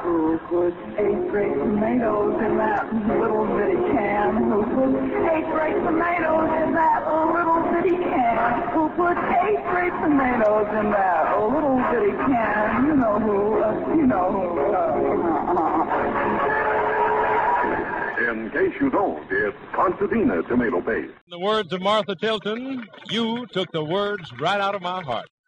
Who put 8 great tomatoes in that little bitty can? Who put 8 great tomatoes in that little bitty can? Who put 8 great tomatoes in that little bitty can? You know who, In case you don't, it's Concertina tomato paste. In the words of Martha Tilton, you took the words right out of my heart.